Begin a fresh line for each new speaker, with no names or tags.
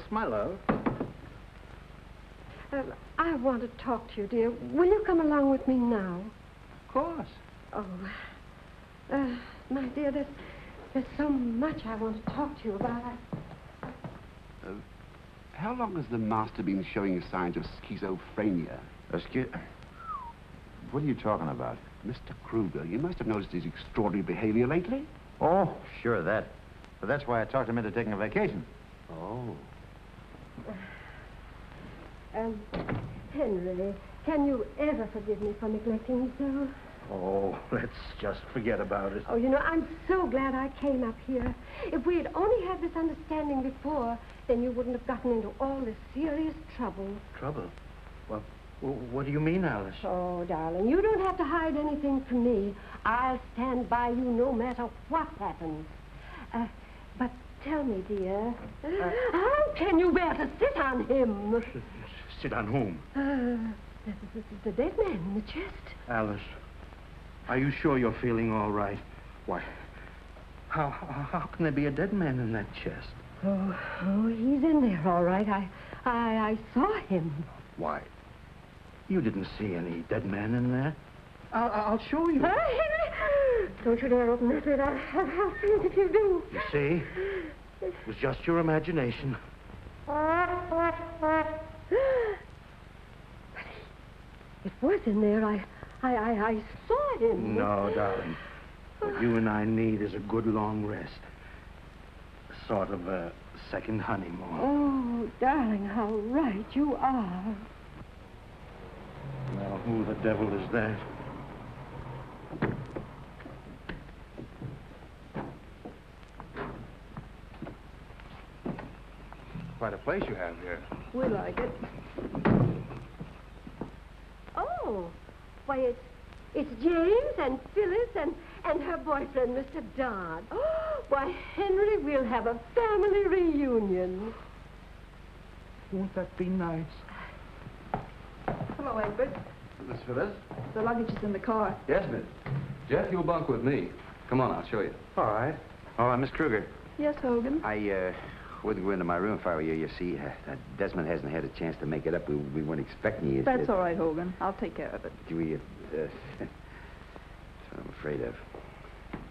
my love.
I want to talk to you, dear. Will you come along with me now?
Of course.
Oh, my dear, there's so much I want to talk to you about.
How long has the master been showing signs of schizophrenia?
What are you talking about?
Mr. Kruger, you must have noticed his extraordinary behavior lately.
Oh, sure, that. But that's why I talked him into taking a vacation.
Oh.
Henry, can you ever forgive me for neglecting you so?
Oh, let's just forget about it.
Oh, you know, I'm so glad I came up here. If we had only had this understanding before, then you wouldn't have gotten into all this serious trouble.
Trouble? Well, what do you mean, Alice?
Oh, darling, you don't have to hide anything from me. I'll stand by you no matter what happens. But tell me, dear, how can you bear to sit on him?
Sit on whom?
The dead man in the chest.
Alice, are you sure you're feeling all right? Why, how can there be a dead man in that chest?
Oh, he's in there, all right. I saw him.
Why, you didn't see any dead man in there. I'll show you.
Henry! Don't you dare open that lid. I'll faint if you do.
You see? It was just your imagination.
But it was in there. I saw him.
No, darling. What you and I need is a good long rest. Sort of a second honeymoon.
Oh, darling, how right you are.
Now, who the devil is that?
Quite a place you have here.
We like it. Oh, why, it's James and Phyllis and her boyfriend, Mr. Dodd. Oh, why, Henry, we'll have a family reunion.
Won't that be nice?
Hello, Egbert.
Miss Phyllis?
The luggage is in the car.
Yes, miss. Jeff, you'll bunk with me. Come on, I'll show you.
All right.
Oh, Miss Kruger.
Yes, Hogan.
I wouldn't go into my room if I were you. You see, Desmond hasn't had a chance to make it up. We weren't expecting you.
That's all right, Hogan. I'll take care of it.
That's what I'm afraid of.